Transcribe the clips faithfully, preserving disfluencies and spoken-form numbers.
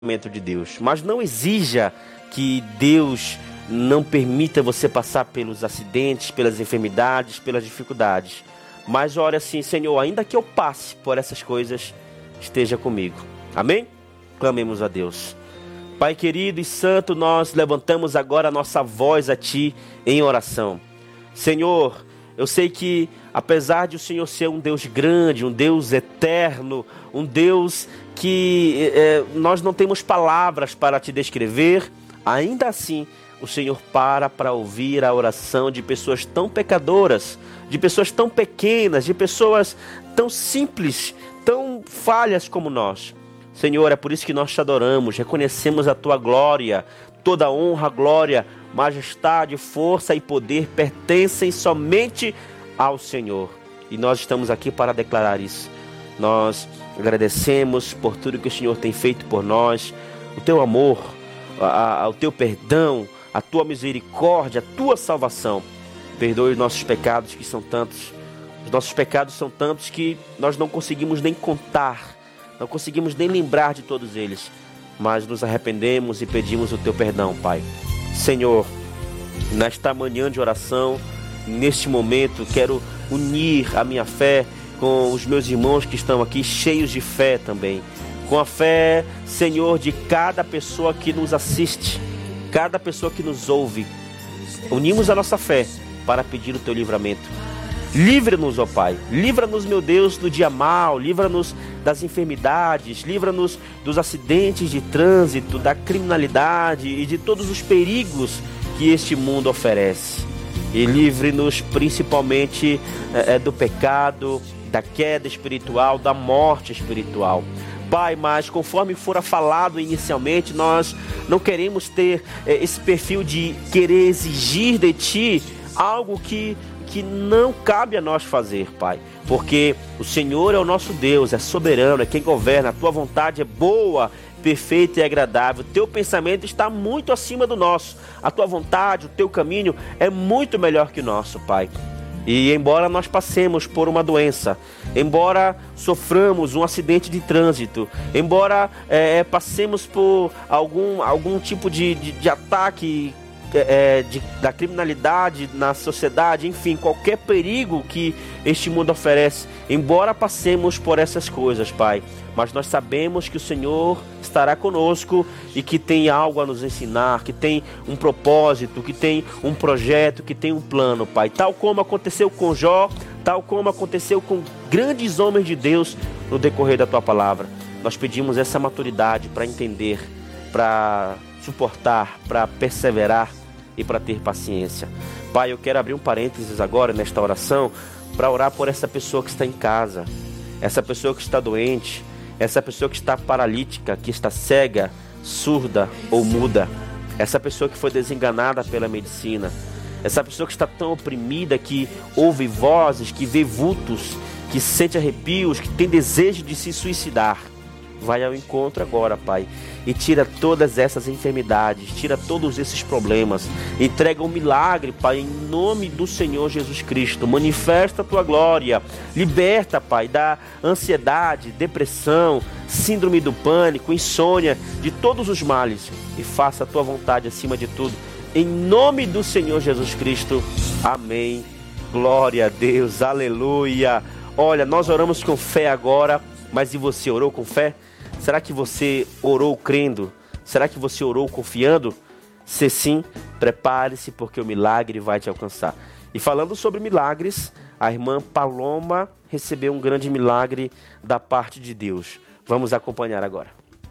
de Deus, mas não exija que Deus não permita você passar pelos acidentes, pelas enfermidades, pelas dificuldades. Mas ore assim: Senhor, ainda que eu passe por essas coisas, esteja comigo. Amém? Clamemos a Deus. Pai querido e santo, nós levantamos agora a nossa voz a Ti em oração. Senhor, eu sei que apesar de o Senhor ser um Deus grande, um Deus eterno, um Deus que é, nós não temos palavras para Te descrever, ainda assim o Senhor para para ouvir a oração de pessoas tão pecadoras, de pessoas tão pequenas, de pessoas tão simples, tão falhas como nós. Senhor, é por isso que nós Te adoramos, reconhecemos a Tua glória, toda honra, glória, majestade, força e poder pertencem somente ao Senhor. E nós estamos aqui para declarar isso. Nós agradecemos por tudo que o Senhor tem feito por nós, o Teu amor, a, a, o Teu perdão, a Tua misericórdia, a Tua salvação. Perdoe os nossos pecados, que são tantos. Os nossos pecados são tantos que nós não conseguimos nem contar, não conseguimos nem lembrar de todos eles. Mas nos arrependemos e pedimos o Teu perdão, Pai. Senhor, nesta manhã de oração, neste momento, quero unir a minha fé com os meus irmãos que estão aqui cheios de fé também. Com a fé, Senhor, de cada pessoa que nos assiste, cada pessoa que nos ouve. Unimos a nossa fé para pedir o Teu livramento. Livra-nos, ó Pai, livra-nos, meu Deus, do dia mau, livra-nos das enfermidades, livra-nos dos acidentes de trânsito, da criminalidade e de todos os perigos que este mundo oferece. E livre-nos principalmente é, do pecado, da queda espiritual, da morte espiritual. Pai, mas conforme fora falado inicialmente, nós não queremos ter é, esse perfil de querer exigir de Ti algo que que não cabe a nós fazer, Pai, porque o Senhor é o nosso Deus, é soberano, é quem governa, a Tua vontade é boa, perfeita e agradável, o Teu pensamento está muito acima do nosso, a Tua vontade, o Teu caminho é muito melhor que o nosso, Pai. E embora nós passemos por uma doença, embora soframos um acidente de trânsito, embora é, passemos por algum, algum tipo de, de, de ataque É, de, da criminalidade na sociedade, enfim, qualquer perigo que este mundo oferece, embora passemos por essas coisas, Pai, mas nós sabemos que o Senhor estará conosco e que tem algo a nos ensinar, que tem um propósito, que tem um projeto, que tem um plano, Pai, tal como aconteceu com Jó, tal como aconteceu com grandes homens de Deus no decorrer da Tua palavra. Nós pedimos essa maturidade para entender, para suportar, para perseverar e para ter paciência. Pai, eu quero abrir um parênteses agora nesta oração para orar por essa pessoa que está em casa, essa pessoa que está doente, essa pessoa que está paralítica, que está cega, surda ou muda, essa pessoa que foi desenganada pela medicina, essa pessoa que está tão oprimida que ouve vozes, que vê vultos, que sente arrepios, que tem desejo de se suicidar. Vai ao encontro agora, Pai, e tira todas essas enfermidades, tira todos esses problemas, entrega um milagre, Pai, em nome do Senhor Jesus Cristo. Manifesta a Tua glória, liberta, Pai, da ansiedade, depressão, síndrome do pânico, insônia, de todos os males, e faça a Tua vontade acima de tudo, em nome do Senhor Jesus Cristo. Amém. Glória a Deus, aleluia. Olha, nós oramos com fé agora, mas e você orou com fé? Será que você orou crendo? Será que você orou confiando? Se sim, prepare-se, porque o milagre vai te alcançar. E falando sobre milagres, a irmã Paloma recebeu um grande milagre da parte de Deus. Vamos acompanhar agora.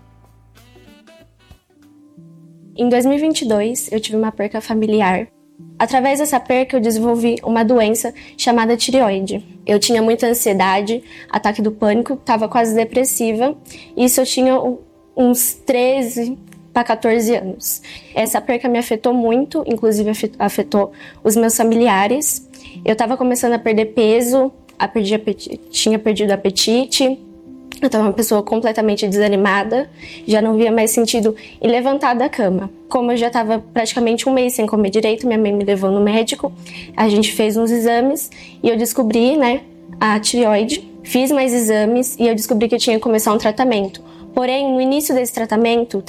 Em dois mil e vinte e dois, eu tive uma perca familiar. Através dessa perca, eu desenvolvi uma doença chamada tireoide. Eu tinha muita ansiedade, ataque do pânico, estava quase depressiva. Isso eu tinha uns treze para quatorze anos. Essa perca me afetou muito, inclusive afetou os meus familiares. Eu estava começando a perder peso, a perder apetite, tinha perdido apetite. Eu estava uma pessoa completamente desanimada, já não via mais sentido em levantar da cama. Como eu já estava praticamente um mês sem comer direito, minha mãe me levou no médico, a gente fez uns exames e eu descobri, né, a tireoide. Fiz mais exames e eu descobri que eu tinha que começar um tratamento. Porém, no início desse tratamento,